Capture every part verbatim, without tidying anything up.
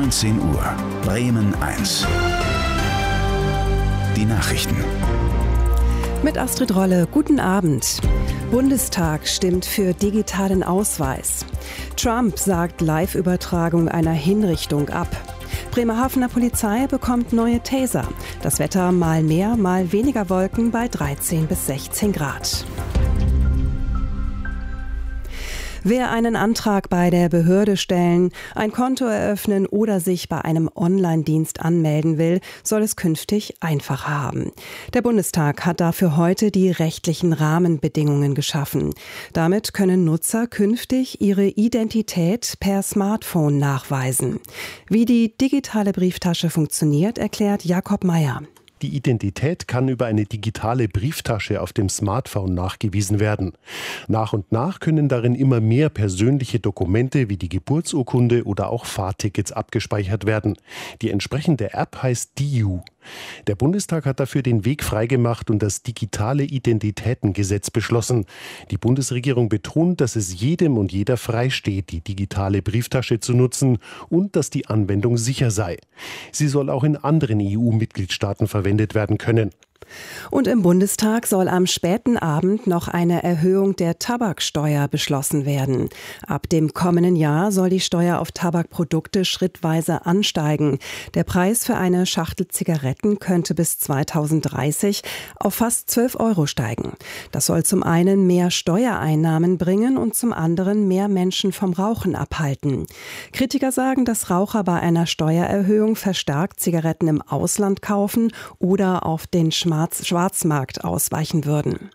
neunzehn Uhr, Bremen eins. Die Nachrichten. Mit Astrid Rolle, guten Abend. Bundestag stimmt für digitalen Ausweis. Trump sagt Live-Übertragung einer Hinrichtung ab. Bremerhavener Polizei bekommt neue Taser. Das Wetter mal mehr, mal weniger Wolken bei dreizehn bis sechzehn Grad. Wer einen Antrag bei der Behörde stellen, ein Konto eröffnen oder sich bei einem Online-Dienst anmelden will, soll es künftig einfacher haben. Der Bundestag hat dafür heute die rechtlichen Rahmenbedingungen geschaffen. Damit können Nutzer künftig ihre Identität per Smartphone nachweisen. Wie die digitale Brieftasche funktioniert, erklärt Jakob Meyer. Die Identität kann über eine digitale Brieftasche auf dem Smartphone nachgewiesen werden. Nach und nach können darin immer mehr persönliche Dokumente wie die Geburtsurkunde oder auch Fahrtickets abgespeichert werden. Die entsprechende App heißt D I U. Der Bundestag hat dafür den Weg freigemacht und das digitale Identitätengesetz beschlossen. Die Bundesregierung betont, dass es jedem und jeder freisteht, die digitale Brieftasche zu nutzen und dass die Anwendung sicher sei. Sie soll auch in anderen E U-Mitgliedstaaten verwendet werden können. Und im Bundestag soll am späten Abend noch eine Erhöhung der Tabaksteuer beschlossen werden. Ab dem kommenden Jahr soll die Steuer auf Tabakprodukte schrittweise ansteigen. Der Preis für eine Schachtel Zigaretten könnte bis zweitausenddreißig auf fast zwölf Euro steigen. Das soll zum einen mehr Steuereinnahmen bringen und zum anderen mehr Menschen vom Rauchen abhalten. Kritiker sagen, dass Raucher bei einer Steuererhöhung verstärkt Zigaretten im Ausland kaufen oder auf den Schwarzmarkt ausweichen würden.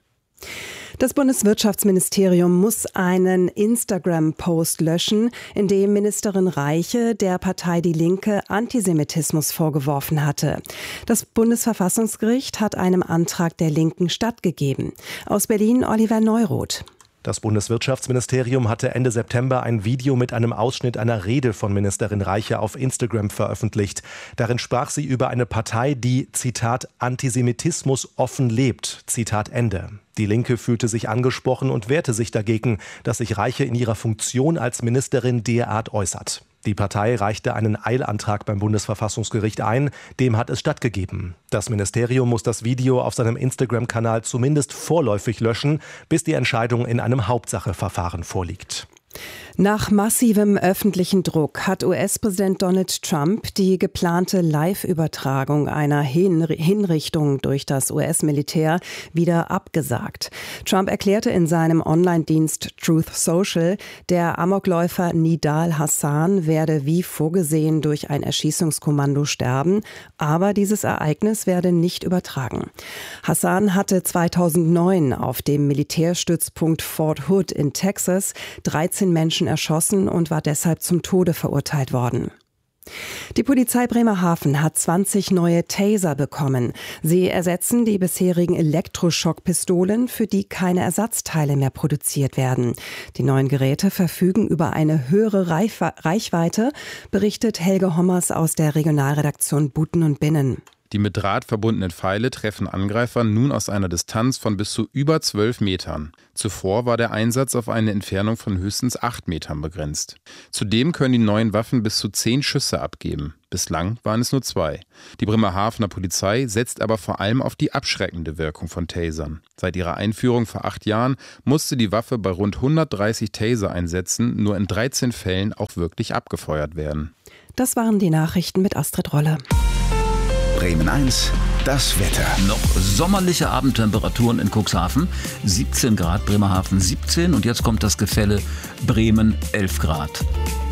Das Bundeswirtschaftsministerium muss einen Instagram-Post löschen, in dem Ministerin Reiche der Partei Die Linke Antisemitismus vorgeworfen hatte. Das Bundesverfassungsgericht hat einem Antrag der Linken stattgegeben. Aus Berlin Oliver Neuroth. Das Bundeswirtschaftsministerium hatte Ende September ein Video mit einem Ausschnitt einer Rede von Ministerin Reiche auf Instagram veröffentlicht. Darin sprach sie über eine Partei, die, Zitat, Antisemitismus offen lebt, Zitat Ende. Die Linke fühlte sich angesprochen und wehrte sich dagegen, dass sich Reiche in ihrer Funktion als Ministerin derart äußert. Die Partei reichte einen Eilantrag beim Bundesverfassungsgericht ein, dem hat es stattgegeben. Das Ministerium muss das Video auf seinem Instagram-Kanal zumindest vorläufig löschen, bis die Entscheidung in einem Hauptsacheverfahren vorliegt. Nach massivem öffentlichen Druck hat U S-Präsident Donald Trump die geplante Live-Übertragung einer Hinrichtung durch das U S-Militär wieder abgesagt. Trump erklärte in seinem Online-Dienst Truth Social, der Amokläufer Nidal Hasan werde wie vorgesehen durch ein Erschießungskommando sterben, aber dieses Ereignis werde nicht übertragen. Hasan hatte zweitausendneun auf dem Militärstützpunkt Fort Hood in Texas dreizehn Menschen erschossen und war deshalb zum Tode verurteilt worden. Die Polizei Bremerhaven hat zwanzig neue Taser bekommen. Sie ersetzen die bisherigen Elektroschockpistolen, für die keine Ersatzteile mehr produziert werden. Die neuen Geräte verfügen über eine höhere Reichweite, berichtet Helge Hommers aus der Regionalredaktion Buten und Binnen. Die mit Draht verbundenen Pfeile treffen Angreifer nun aus einer Distanz von bis zu über zwölf Metern. Zuvor war der Einsatz auf eine Entfernung von höchstens acht Metern begrenzt. Zudem können die neuen Waffen bis zu zehn Schüsse abgeben. Bislang waren es nur zwei. Die Bremerhavener Polizei setzt aber vor allem auf die abschreckende Wirkung von Tasern. Seit ihrer Einführung vor acht Jahren musste die Waffe bei rund hundertdreißig Taser-Einsätzen nur in dreizehn Fällen auch wirklich abgefeuert werden. Das waren die Nachrichten mit Astrid Rolle. Bremen eins, das Wetter. Noch sommerliche Abendtemperaturen in Cuxhaven, siebzehn Grad, Bremerhaven siebzehn und jetzt kommt das Gefälle Bremen elf Grad.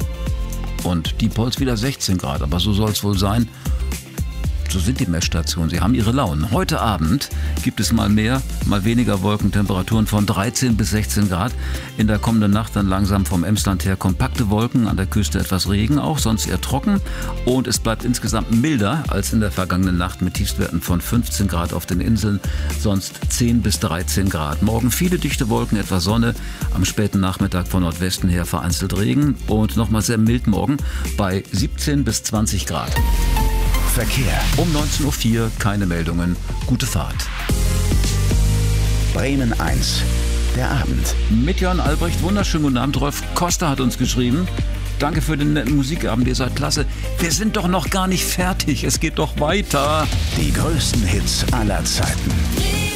Und Diepholz wieder sechzehn Grad, aber so soll es wohl sein. So sind die Messstationen, sie haben ihre Launen. Heute Abend gibt es mal mehr, mal weniger Wolkentemperaturen von dreizehn bis sechzehn Grad. In der kommenden Nacht dann langsam vom Emsland her kompakte Wolken, an der Küste etwas Regen auch, sonst eher trocken. Und es bleibt insgesamt milder als in der vergangenen Nacht mit Tiefstwerten von fünfzehn Grad auf den Inseln, sonst zehn bis dreizehn Grad. Morgen viele dichte Wolken, etwas Sonne, am späten Nachmittag von Nordwesten her vereinzelt Regen und nochmal sehr mild morgen bei siebzehn bis zwanzig Grad. Verkehr. Um neunzehn Uhr vier keine Meldungen. Gute Fahrt. Bremen eins, der Abend. Mit Jan Albrecht, wunderschönen guten Abend. Rolf Costa hat uns geschrieben. danke für den netten Musikabend, ihr seid klasse. Wir sind doch noch gar nicht fertig, es geht doch weiter. Die größten Hits aller Zeiten.